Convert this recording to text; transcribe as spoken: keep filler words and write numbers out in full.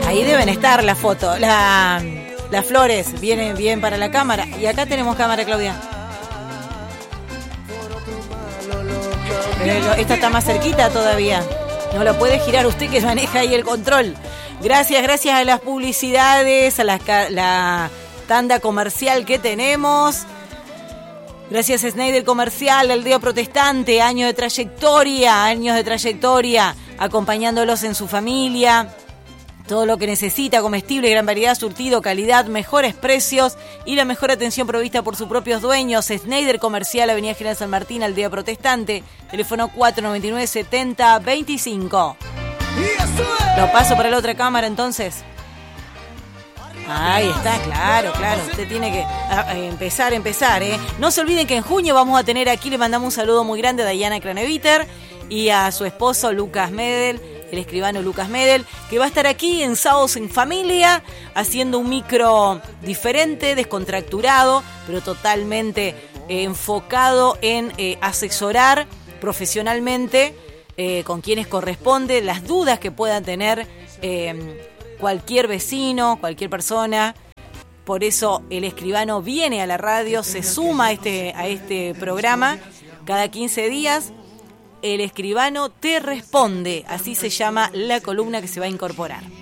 Ahí deben estar las fotos, la, las flores, vienen bien para la cámara. Y acá tenemos cámara, Claudia. Pero esta está más cerquita todavía. No lo puede girar usted que maneja ahí el control. Gracias, gracias a las publicidades, a la, la tanda comercial que tenemos. Gracias a Schneider Comercial, Aldea Protestante, años de trayectoria, años de trayectoria, acompañándolos en su familia. Todo lo que necesita, comestible, gran variedad, surtido, calidad, mejores precios y la mejor atención provista por sus propios dueños. Schneider Comercial, Avenida General San Martín, Aldea Protestante, teléfono cuatro noventa y nueve, setenta, veinticinco. Lo paso para la otra cámara entonces. Ahí está, claro, claro. Usted tiene que a, a empezar, empezar, ¿eh? No se olviden que en junio vamos a tener aquí, le mandamos un saludo muy grande a Diana Craneviter y a su esposo Lucas Medel, el escribano Lucas Medel, que va a estar aquí en Sábados en Familia, haciendo un micro diferente, descontracturado, pero totalmente eh, enfocado en eh, asesorar profesionalmente eh, con quienes corresponde las dudas que puedan tener eh, cualquier vecino, cualquier persona. Por eso el escribano viene a la radio, se suma a este, a este programa cada quince días. El escribano te responde, así se llama la columna que se va a incorporar.